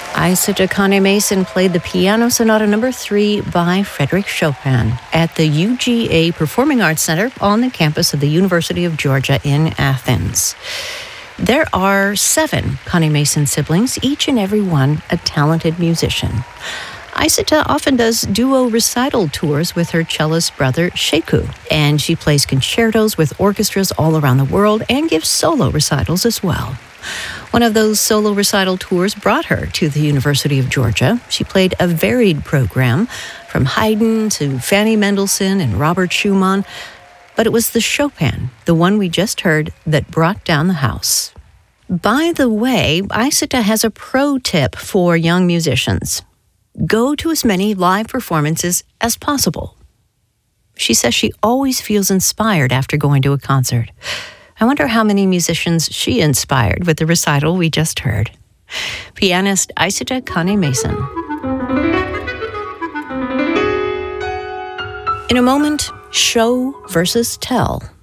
Isata Kane Mason played the Piano Sonata No. 3 by Frédéric Chopin at the UGA Performing Arts Center on the campus of the University of Georgia in Athens. There are 7 Kane Mason siblings, each and every one a talented musician. Isata often does duo recital tours with her cellist brother, Sheku, and she plays concertos with orchestras all around the world and gives solo recitals as well. One of those solo recital tours brought her to the University of Georgia. She played a varied program, from Haydn to Fanny Mendelssohn and Robert Schumann, but it was the Chopin, the one we just heard, that brought down the house. By the way, Isata has a pro tip for young musicians. Go to as many live performances as possible. She says she always feels inspired after going to a concert. I wonder how many musicians she inspired with the recital we just heard. Pianist Isata Kane Mason. In a moment, show versus tell.